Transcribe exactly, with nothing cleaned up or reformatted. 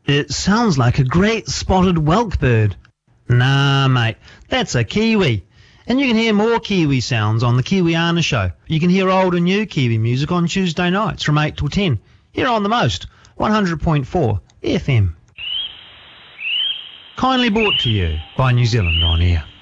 It sounds like a great spotted whelk bird. Nah, mate, that's a kiwi. And you can hear more Kiwi sounds on the Kiwiana Show. You can hear old and new Kiwi music on Tuesday nights from eight till ten. Here on The Most, one hundred point four F M. Kindly brought to you by New Zealand On Air.